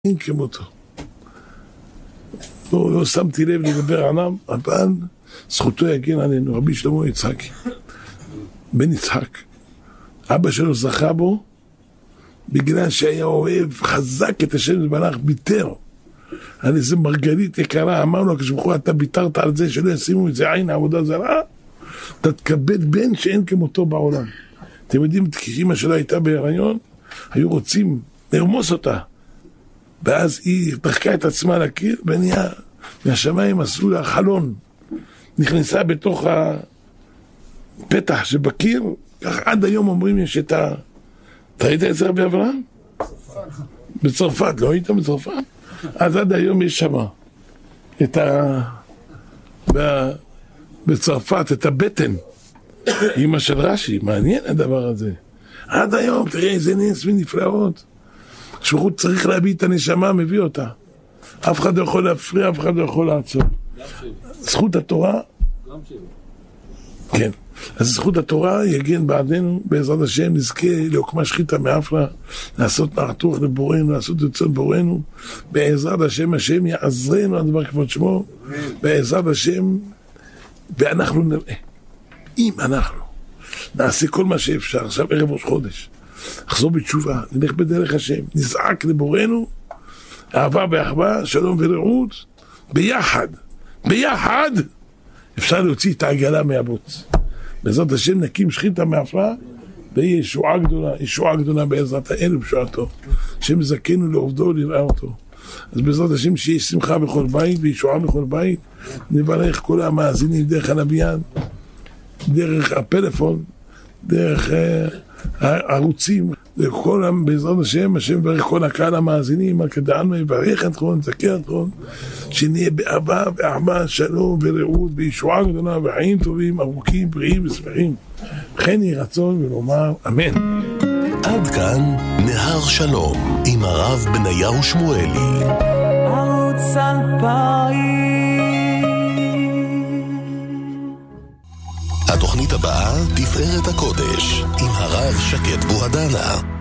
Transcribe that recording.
אין כמותו. לא שמתי לב לדבר עליו, אבל זכותו יגן עלינו. רבי שלמה יצחק, בן יצחק, אבא שלו זכה בו בגלל שהיה אוהב חזק את השם יתברך, ביטר על איזה מרגלית יקרה. אמר לו כשבחור, אתה ביטרת על זה שלא ישימו את זה עין העבודה זרה, אתה תקבל בן שאין כמותו בעולם. אתם יודעים, כשאמא שלה הייתה בהיריון, היו רוצים לרמוס אותה, ואז היא דחקה את עצמה לקיר, ונהיה מהשמיים עשו לה חלון, נכנסה בתוך הפתח שבקיר. כך עד היום אומרים יש את ה... אתה היית את זה רבי אברהם? בצרפת, לא היית בצרפת? אז עד היום יש שם את ה... בצרפת, את הבטן, אמא של רש"י. מעניין הדבר הזה. עד היום, תראה איזה נס ונפלאות. כשהוא צריך להביא את הנשמה, מביא אותה. אף אחד לא יכול להפריע, אף אחד לא יכול לעצור. זכות התורה, כן. אז זכות התורה יגן בעדנו, בעזרת השם נזכה לעוקמה שחיטה מאפלה, לעשות נחתוך לבורנו, לעשות רצון בורנו. בעזרת השם, השם יעזרנו על דבר כבוד שמו. בעזרת השם, ואנחנו נראה. אם אנחנו נעשה כל מה שאפשר, עכשיו ערב ראש חודש, נחזור בתשובה, נלך בדרך השם, נזעק לבורנו, אהבה ואחווה, שלום ורעות, ביחד, ביחד, אפשר להוציא את העגלה מהבוץ. בעזרת השם נקים שחיטה מאפלה, ויהיה ישועה גדולה, ישועה גדולה בעזרת האל ובשועתו. השם זכנו לעובדו ולראה אותו. אז בעזרת השם שיהיה שמחה בכל בית וישועה בכל בית. נברך כל המאזינים דרך הלוויין, דרך הפלאפון, דרך הערוצים, לכל בעזרת השם, השם מברך כל הקהל המאזינים, כדענו יברך אתכם, זכה אתכם, שנהיה באהבה ואחווה, שלום ורעות וישועה גדולה וחיים טובים, ארוכים, בריאים ושמחים. וכן יהי רצון ולומר אמן. עד כאן נהר שלום עם הרב בניהו שמואלי. ערוץ 2000. התוכנית הבאה, תפארת הקודש, עם הרב שקד בוהדנה.